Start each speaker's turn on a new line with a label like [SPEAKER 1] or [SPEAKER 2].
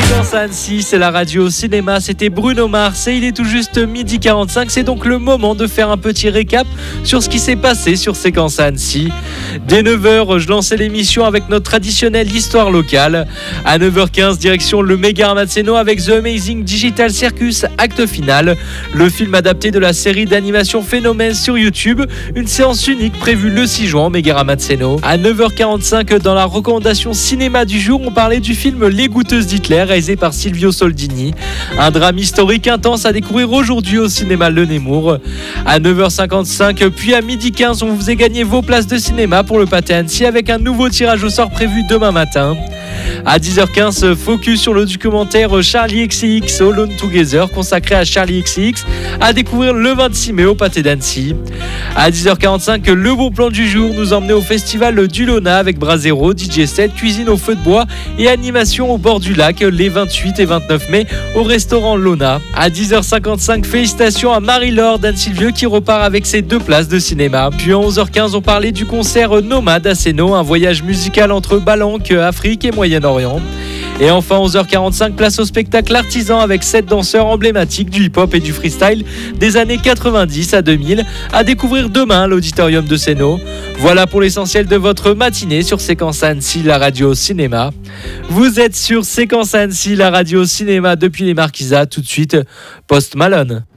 [SPEAKER 1] Séquence à Annecy, c'est la radio cinéma, c'était Bruno Mars et il est tout juste 12h45, c'est donc le moment de faire un petit récap sur ce qui s'est passé sur Séquence à Annecy. Dès 9h, je lançais l'émission avec notre traditionnelle histoire locale. À 9h15, direction le Méga Ramazzeno avec The Amazing Digital Circus, acte final, le film adapté de la série d'animation Phénomène sur YouTube, une séance unique prévue le 6 juin au Méga Ramazzeno. À 9h45, dans la recommandation cinéma du jour, on parlait du film Les Goûteuses d'Hitler, réalisé par Silvio Soldini. Un drame historique intense à découvrir aujourd'hui au cinéma Le Nemours. À 9h55, puis à 12h15, on vous faisait gagner vos places de cinéma pour le Pâté Annecy avec un nouveau tirage au sort prévu demain matin. À 10h15, focus sur le documentaire Charlie XCX Alone Together consacré à Charlie XCX à découvrir le 26 mai au Pâté d'Annecy. À 10h45, le bon plan du jour nous emmenait au festival du Lona avec Brasero, DJ set, cuisine au feu de bois et animation au bord du lac les 28 et 29 mai au restaurant Lona. À 10h55, félicitations à Marie-Laure d'Anne-Sylvieux qui repart avec ses 2 places de cinéma. Puis à 11h15, on parlait du concert Nomade à Séno, un voyage musical entre Balanque, Afrique et Moyen-Orient. Et enfin 11h45, place au spectacle artisan avec 7 danseurs emblématiques du hip-hop et du freestyle des années 90 à 2000 à découvrir demain à l'auditorium de Séno. Voilà pour l'essentiel de votre matinée sur Séquence Annecy, la radio cinéma. Vous êtes sur Séquence Annecy, la radio cinéma depuis les Marquisats. Tout de suite, Post Malone.